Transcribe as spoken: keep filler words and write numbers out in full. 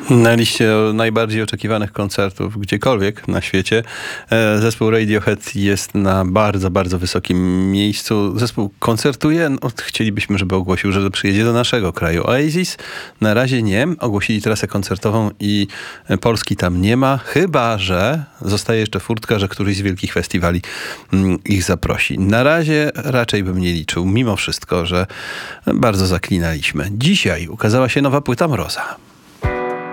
Na liście najbardziej oczekiwanych koncertów gdziekolwiek na świecie zespół Radiohead jest na bardzo, bardzo wysokim miejscu. Zespół koncertuje, no, chcielibyśmy, żeby ogłosił, że przyjedzie do naszego kraju. Oasis na razie nie. Ogłosili trasę koncertową i Polski tam nie ma, chyba że zostaje jeszcze furtka, że któryś z wielkich festiwali ich zaprosi. Na razie raczej bym nie liczył, mimo wszystko, że bardzo zaklinaliśmy. Dzisiaj ukazała się nowa płyta Mroza.